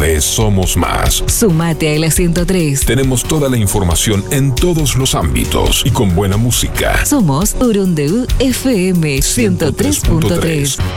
vez somos más. Sumate a la 103. Tenemos toda la información en todos los ámbitos y con buena música. Somos Urundeú FM 103.3.